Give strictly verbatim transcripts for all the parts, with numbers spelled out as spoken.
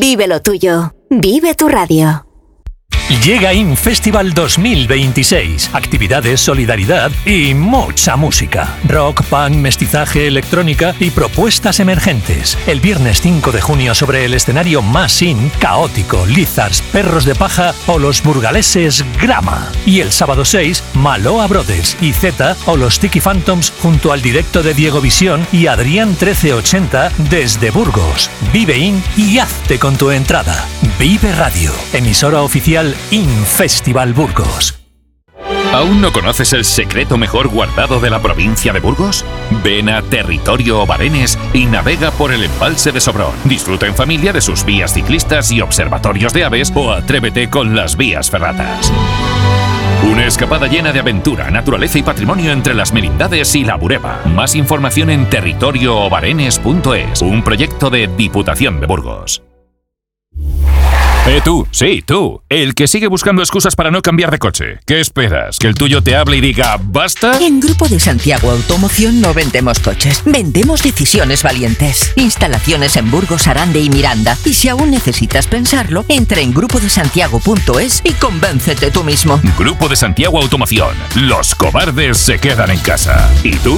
Vive lo tuyo. Vive tu radio. Llega Infestival dos mil veintiséis. Actividades, solidaridad y mucha música. Rock, punk, mestizaje, electrónica y propuestas emergentes. El viernes cinco de junio sobre el escenario más in, Caótico, Lizards, Perros de Paja o los burgaleses Grama. Y el sábado seis, Maloa Brothers y Z o los Tiki Phantoms junto al directo de Diego Visión y Adrián trece ochenta desde Burgos. Vive in y hazte con tu entrada. Vive Radio, emisora oficial Infestival Burgos. ¿Aún no conoces el secreto mejor guardado de la provincia de Burgos? Ven a Territorio Obarenes y navega por el embalse de Sobrón. Disfruta en familia de sus vías ciclistas y observatorios de aves o atrévete con las vías ferratas. Una escapada llena de aventura, naturaleza y patrimonio entre las Merindades y la Bureba. Más información en territorio obarenes punto es, un proyecto de Diputación de Burgos. Eh, tú, sí, tú, el que sigue buscando excusas para no cambiar de coche. ¿Qué esperas? ¿Que el tuyo te hable y diga basta? En Grupo de Santiago Automoción no vendemos coches, vendemos decisiones valientes. Instalaciones en Burgos, Arande y Miranda. Y si aún necesitas pensarlo, entra en grupo de santiago punto es y convéncete tú mismo. Grupo de Santiago Automoción. Los cobardes se quedan en casa. ¿Y tú?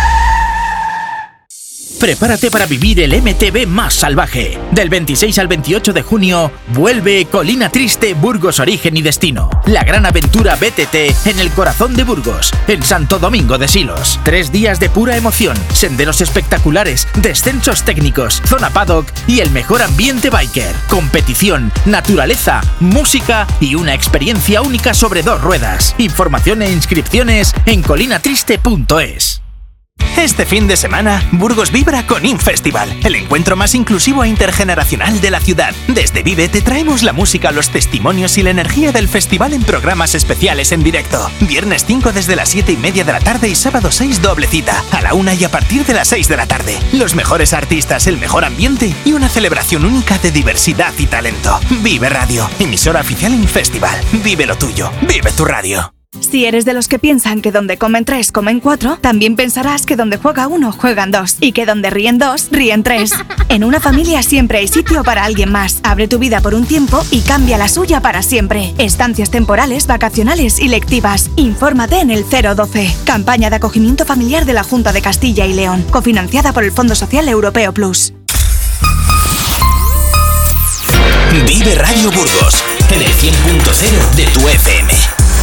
Prepárate para vivir el M T B más salvaje. Del veintiséis al veintiocho de junio, vuelve Colina Triste Burgos Origen y Destino. La gran aventura B T T en el corazón de Burgos, en Santo Domingo de Silos. Tres días de pura emoción, senderos espectaculares, descensos técnicos, zona paddock y el mejor ambiente biker. Competición, naturaleza, música y una experiencia única sobre dos ruedas. Información e inscripciones en colina triste punto es. Este fin de semana, Burgos vibra con Infestival, el encuentro más inclusivo e intergeneracional de la ciudad. Desde Vive te traemos la música, los testimonios y la energía del festival en programas especiales en directo. Viernes cinco desde las siete y media de la tarde y sábado seis doble cita, a la una y a partir de las seis de la tarde. Los mejores artistas, el mejor ambiente y una celebración única de diversidad y talento. Vive Radio, emisora oficial Infestival. Vive lo tuyo, vive tu radio. Si eres de los que piensan que donde comen tres, comen cuatro, también pensarás que donde juega uno, juegan dos. Y que donde ríen dos, ríen tres. En una familia siempre hay sitio para alguien más. Abre tu vida por un tiempo y cambia la suya para siempre. Estancias temporales, vacacionales y lectivas. Infórmate en el cero doce. Campaña de acogimiento familiar de la Junta de Castilla y León. Cofinanciada por el Fondo Social Europeo Plus. Vive Radio Burgos, en el cien punto cero de tu F M.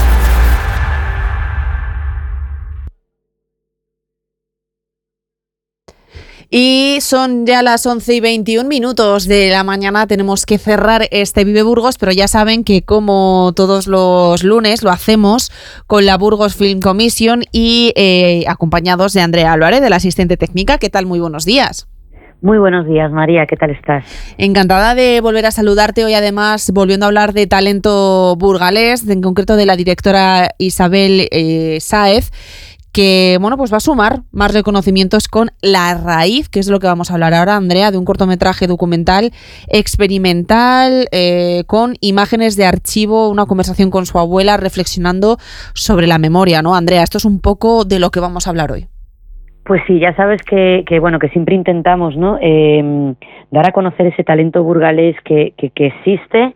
Y son ya las once y veintiún minutos de la mañana, tenemos que cerrar este Vive Burgos, pero ya saben que como todos los lunes lo hacemos con la Burgos Film Commission y eh, acompañados de Andrea Álvarez, de la asistente técnica. ¿Qué tal? Muy buenos días. Muy buenos días, María, ¿qué tal estás? Encantada de volver a saludarte hoy, además volviendo a hablar de talento burgalés, en concreto de la directora Isabel eh, Sáez, que bueno, pues va a sumar más reconocimientos con La Raíz, que es de lo que vamos a hablar ahora, Andrea, de un cortometraje documental experimental eh, con imágenes de archivo, una conversación con su abuela reflexionando sobre la memoria, ¿no, Andrea? Esto es un poco de lo que vamos a hablar hoy. Pues sí, ya sabes que, que bueno, que siempre intentamos, ¿no? Eh, dar a conocer ese talento burgalés que, que, que existe.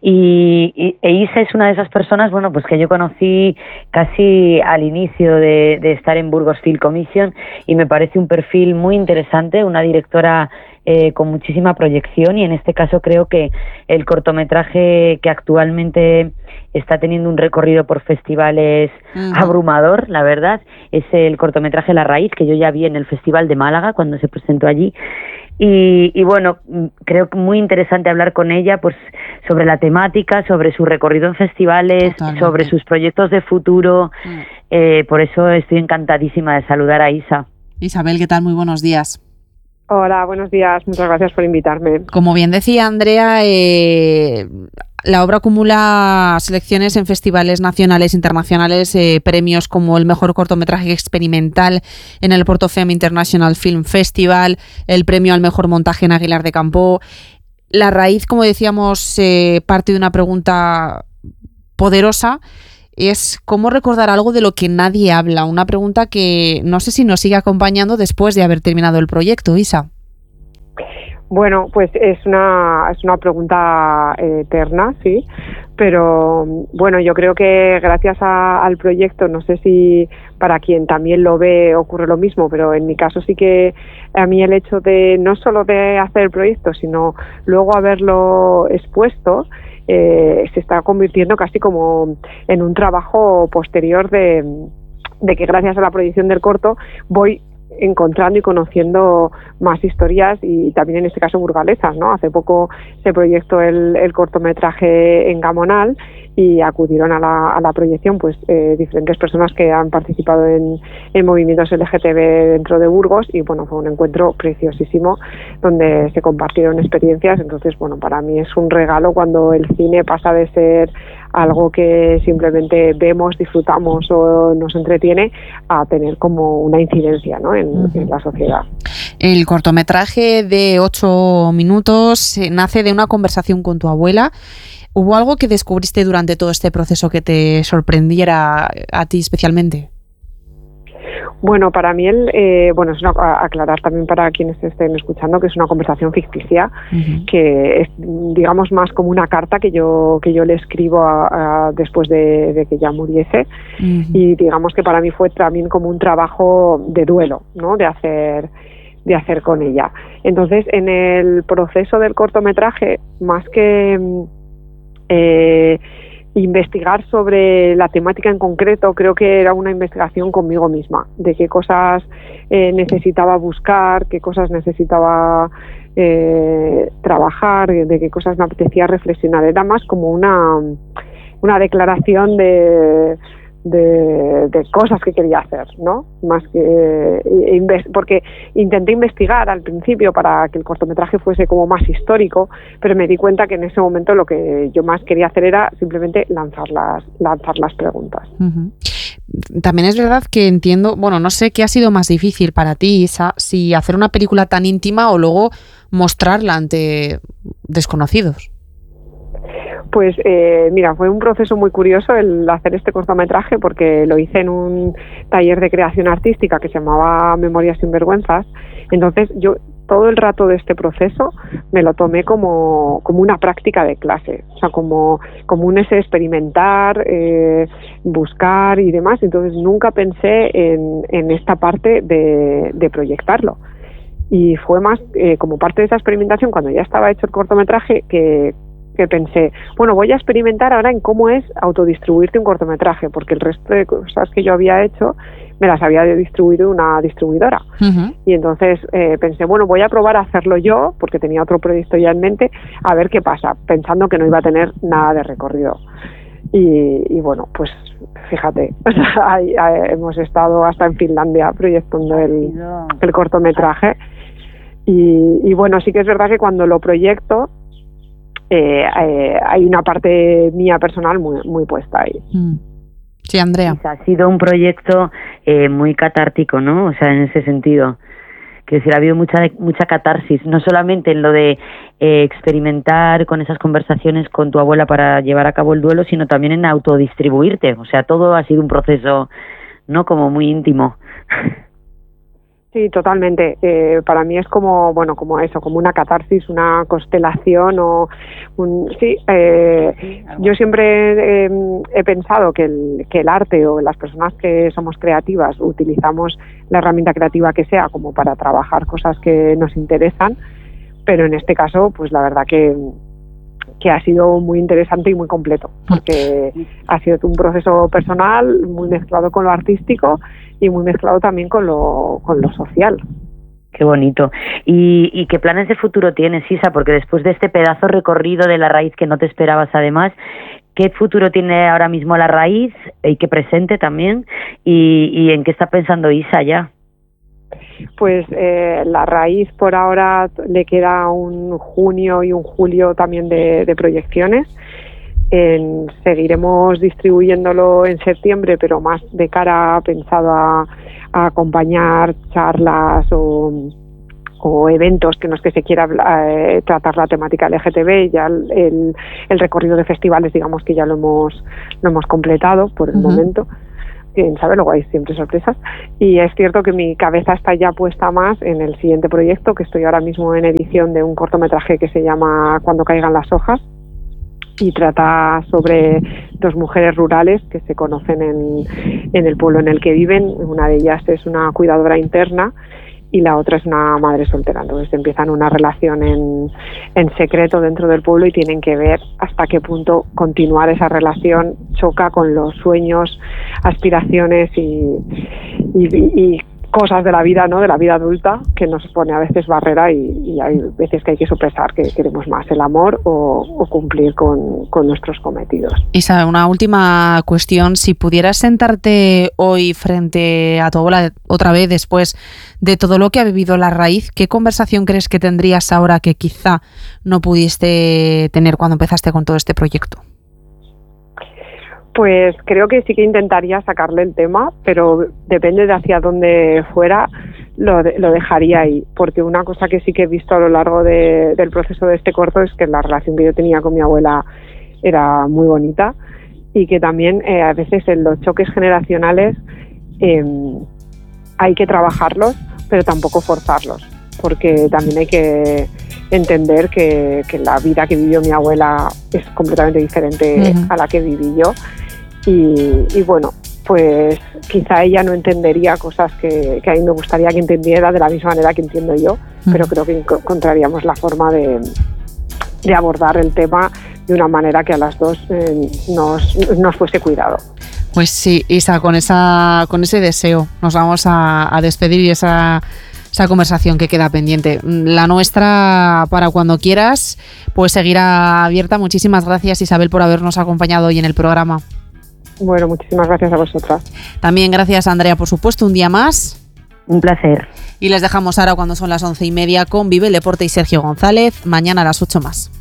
Y, y e Isa es una de esas personas, bueno, pues que yo conocí casi al inicio de, de estar en Burgos Film Commission, y me parece un perfil muy interesante, una directora eh, con muchísima proyección, y en este caso creo que el cortometraje que actualmente está teniendo un recorrido por festivales uh-huh. abrumador, la verdad, es el cortometraje La Raíz, que yo ya vi en el Festival de Málaga cuando se presentó allí. Y, y bueno, creo que muy interesante hablar con ella pues sobre la temática, sobre su recorrido en festivales, Totalmente. sobre sus proyectos de futuro. Mm. Eh, por eso estoy encantadísima de saludar a Isa. Isabel, ¿qué tal? Muy buenos días. Hola, buenos días. Muchas gracias por invitarme. Como bien decía Andrea, eh, la obra acumula selecciones en festivales nacionales, internacionales, eh, premios como el mejor cortometraje experimental en el Porto Fem International Film Festival, el premio al mejor montaje en Aguilar de Campo. La Raíz, como decíamos, eh, parte de una pregunta poderosa. Es cómo recordar algo de lo que nadie habla. Una pregunta que no sé si nos sigue acompañando después de haber terminado el proyecto, Isa. Bueno, pues es una, es una pregunta eh, eterna, sí, pero bueno, yo creo que gracias a, al proyecto, no sé si para quien también lo ve ocurre lo mismo, pero en mi caso sí que a mí el hecho de no solo de hacer el proyecto, sino luego haberlo expuesto, eh, se está convirtiendo casi como en un trabajo posterior de, de que gracias a la proyección del corto voy encontrando y conociendo más historias y también en este caso burgalesas, ¿no? Hace poco se proyectó el, el cortometraje en Gamonal y acudieron a la, a la proyección pues eh, diferentes personas que han participado en, en movimientos L G T B dentro de Burgos y bueno, fue un encuentro preciosísimo donde se compartieron experiencias. Entonces bueno, para mí es un regalo cuando el cine pasa de ser algo que simplemente vemos, disfrutamos o nos entretiene a tener como una incidencia, ¿no? en, uh-huh. en la sociedad. El cortometraje de ocho minutos eh, nace de una conversación con tu abuela. ¿Hubo algo que descubriste durante todo este proceso que te sorprendiera a ti especialmente? Bueno, para mí, el, eh, bueno, es una, aclarar también para quienes estén escuchando que es una conversación ficticia, uh-huh. que es, digamos, más como una carta que yo que yo le escribo a, a, después de, de que ya muriese, uh-huh. y digamos que para mí fue también como un trabajo de duelo, ¿no? De hacer de hacer con ella. Entonces, en el proceso del cortometraje, más que eh, investigar sobre la temática en concreto, creo que era una investigación conmigo misma, de qué cosas eh, necesitaba buscar, qué cosas necesitaba eh, trabajar, de qué cosas me apetecía reflexionar. Era más como una, una declaración de, de, de cosas que quería hacer, ¿no? Más que porque intenté investigar al principio para que el cortometraje fuese como más histórico, pero me di cuenta que en ese momento lo que yo más quería hacer era simplemente lanzar las, lanzar las preguntas. Uh-huh. También es verdad que entiendo, bueno, no sé qué ha sido más difícil para ti, Isa, si hacer una película tan íntima o luego mostrarla ante desconocidos. Pues eh, mira, fue un proceso muy curioso el hacer este cortometraje porque lo hice en un taller de creación artística que se llamaba Memorias sin Vergüenzas. Entonces yo todo el rato de este proceso me lo tomé como, como una práctica de clase, o sea, como, como un ese experimentar, eh, buscar y demás. Entonces nunca pensé en, en esta parte de, de proyectarlo. Y fue más eh, como parte de esa experimentación cuando ya estaba hecho el cortometraje que que pensé, bueno, voy a experimentar ahora en cómo es autodistribuirte un cortometraje, porque el resto de cosas que yo había hecho me las había distribuido una distribuidora. Uh-huh. Y entonces eh, pensé, bueno, voy a probar a hacerlo yo, porque tenía otro proyecto ya en mente, a ver qué pasa, pensando que no iba a tener nada de recorrido. Y, y bueno, pues fíjate, ahí, ahí hemos estado hasta en Finlandia proyectando el, el cortometraje. Y, y bueno, sí que es verdad que cuando lo proyecto, Eh, eh, hay una parte mía personal muy, muy puesta ahí. Sí, Andrea. Ha sido un proyecto eh, muy catártico, ¿no? O sea, en ese sentido. Quiero decir, ha habido mucha mucha catarsis, no solamente en lo de eh, experimentar con esas conversaciones con tu abuela para llevar a cabo el duelo, sino también en autodistribuirte. O sea, todo ha sido un proceso, ¿no? Como muy íntimo. Sí, totalmente. Eh, para mí es como, bueno, como eso, como una catarsis, una constelación o un, sí. Eh, yo siempre eh, he pensado que el, que el arte o las personas que somos creativas utilizamos la herramienta creativa que sea como para trabajar cosas que nos interesan, pero en este caso, pues la verdad que que ha sido muy interesante y muy completo, porque ha sido un proceso personal muy mezclado con lo artístico y muy mezclado también con lo, con lo social. Qué bonito. ¿Y, y qué planes de futuro tienes, Isa? Porque después de este pedazo recorrido de La Raíz que no te esperabas además, ¿qué futuro tiene ahora mismo La Raíz y qué presente también? ¿Y, y en qué está pensando Isa ya? Pues eh, La Raíz por ahora le queda un junio y un julio también de, de proyecciones. En, seguiremos distribuyéndolo en septiembre, pero más de cara pensado a, a acompañar charlas o, o eventos que en los que se quiera eh, tratar la temática L G T B. Ya el, el, el recorrido de festivales, digamos que ya lo hemos lo hemos completado por el uh-huh. momento. quién sabe, luego hay siempre sorpresas. Y es cierto que mi cabeza está ya puesta más en el siguiente proyecto, que estoy ahora mismo en edición de un cortometraje que se llama Cuando caigan las hojas, y trata sobre dos mujeres rurales que se conocen en, en el pueblo en el que viven. Una de ellas es una cuidadora interna y la otra es una madre soltera. Entonces empiezan una relación en, en secreto dentro del pueblo y tienen que ver hasta qué punto continuar esa relación choca con los sueños, aspiraciones y, y, y cosas de la vida, ¿no? De la vida adulta, que nos pone a veces barrera, y, y hay veces que hay que sopesar que queremos más, el amor o, o cumplir con, con nuestros cometidos. Isa, una última cuestión. Si pudieras sentarte hoy frente a tu abuela otra vez después de todo lo que ha vivido La Raíz, ¿qué conversación crees que tendrías ahora que quizá no pudiste tener cuando empezaste con todo este proyecto? Pues creo que sí que intentaría sacarle el tema, pero depende de hacia dónde fuera, lo, de, lo dejaría ahí. Porque una cosa que sí que he visto a lo largo de, del proceso de este corto es que la relación que yo tenía con mi abuela era muy bonita, y que también eh, a veces en los choques generacionales eh, hay que trabajarlos, pero tampoco forzarlos, porque también hay que entender que, que la vida que vivió mi abuela es completamente diferente uh-huh. a la que viví yo. Y, y bueno, pues quizá ella no entendería cosas que, que a mí me gustaría que entendiera de la misma manera que entiendo yo, uh-huh. pero creo que encontraríamos la forma de, de abordar el tema de una manera que a las dos eh, nos, nos fuese cuidado. Pues sí, Isa, con esa con ese deseo nos vamos a, a despedir, y esa esa conversación que queda pendiente. La nuestra, para cuando quieras, pues seguirá abierta. Muchísimas gracias, Isabel, por habernos acompañado hoy en el programa. Bueno, muchísimas gracias a vosotras. También gracias, Andrea, por supuesto, un día más. Un placer. Y les dejamos ahora cuando son las once y media con Vive el Deporte y Sergio González. Mañana a las ocho más.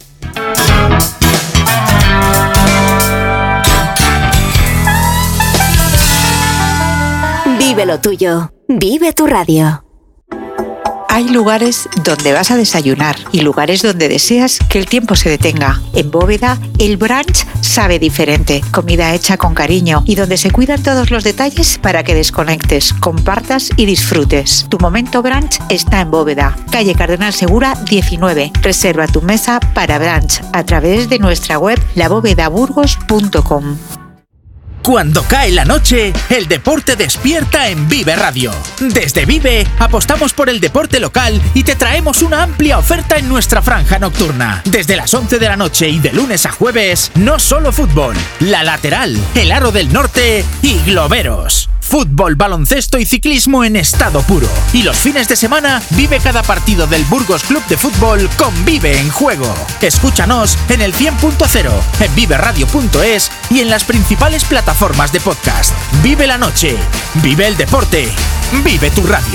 Vive lo tuyo. Vive tu radio. Hay lugares donde vas a desayunar y lugares donde deseas que el tiempo se detenga. En Bóveda, el brunch sabe diferente. Comida hecha con cariño y donde se cuidan todos los detalles para que desconectes, compartas y disfrutes. Tu momento brunch está en Bóveda, calle Cardenal Segura diecinueve. Reserva tu mesa para brunch a través de nuestra web la bóveda burgos punto com. Cuando cae la noche, el deporte despierta en Vive Radio. Desde Vive apostamos por el deporte local y te traemos una amplia oferta en nuestra franja nocturna. Desde las once de la noche y de lunes a jueves, no solo fútbol, La Lateral, el Aro del Norte y Globeros. Fútbol, baloncesto y ciclismo en estado puro. Y los fines de semana vive cada partido del Burgos Club de Fútbol con Vive en Juego. Escúchanos en el cien punto cero, en vive radio punto es y en las principales plataformas de podcast. Vive la noche, vive el deporte, vive tu radio.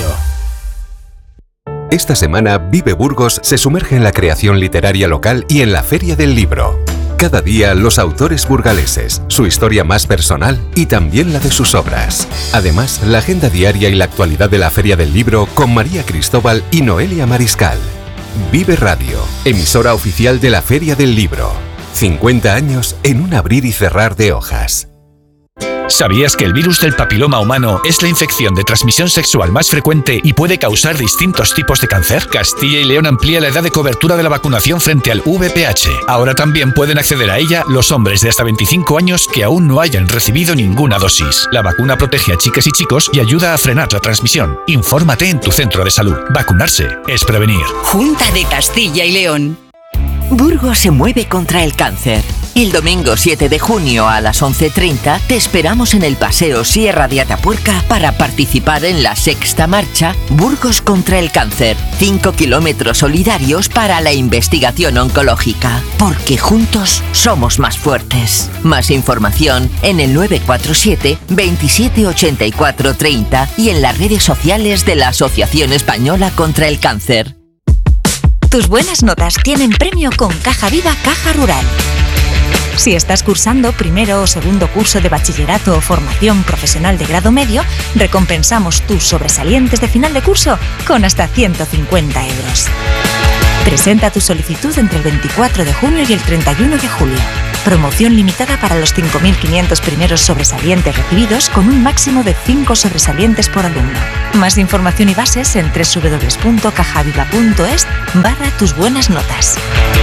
Esta semana Vive Burgos se sumerge en la creación literaria local y en la Feria del Libro. Cada día los autores burgaleses, su historia más personal y también la de sus obras. Además, la agenda diaria y la actualidad de la Feria del Libro con María Cristóbal y Noelia Mariscal. Vive Radio, emisora oficial de la Feria del Libro. cincuenta años en un abrir y cerrar de hojas. ¿Sabías que el virus del papiloma humano es la infección de transmisión sexual más frecuente y puede causar distintos tipos de cáncer? Castilla y León amplía la edad de cobertura de la vacunación frente al V I H. Ahora también pueden acceder a ella los hombres de hasta veinticinco años que aún no hayan recibido ninguna dosis. La vacuna protege a chicas y chicos y ayuda a frenar la transmisión. Infórmate en tu centro de salud. Vacunarse es prevenir. Junta de Castilla y León. Burgos se mueve contra el cáncer. El domingo siete de junio a las once treinta te esperamos en el Paseo Sierra de Atapuerca para participar en la sexta marcha Burgos contra el cáncer. Cinco kilómetros solidarios para la investigación oncológica. Porque juntos somos más fuertes. Más información en el nueve cuatro siete, veintisiete ochenta y cuatro treinta y en las redes sociales de la Asociación Española contra el Cáncer. Tus buenas notas tienen premio con Caja Viva Caja Rural. Si estás cursando primero o segundo curso de bachillerato o formación profesional de grado medio, recompensamos tus sobresalientes de final de curso con hasta ciento cincuenta euros. Presenta tu solicitud entre el veinticuatro de junio y el treinta y uno de julio. Promoción limitada para los cinco mil quinientos primeros sobresalientes recibidos con un máximo de cinco sobresalientes por alumno. Más información y bases en doble u doble u doble u punto cajaviva punto es barra tus buenas notas.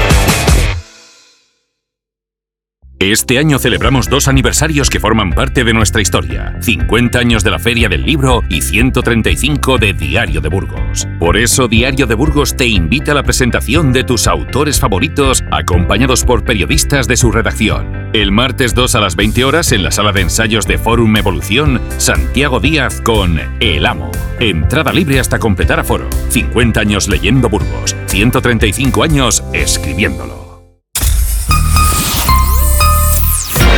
Este año celebramos dos aniversarios que forman parte de nuestra historia. cincuenta años de la Feria del Libro y ciento treinta y cinco de Diario de Burgos. Por eso Diario de Burgos te invita a la presentación de tus autores favoritos, acompañados por periodistas de su redacción. El martes dos a las veinte horas en la sala de ensayos de Fórum Evolución, Santiago Díaz con El Amo. Entrada libre hasta completar aforo. cincuenta años leyendo Burgos, ciento treinta y cinco años escribiéndolo.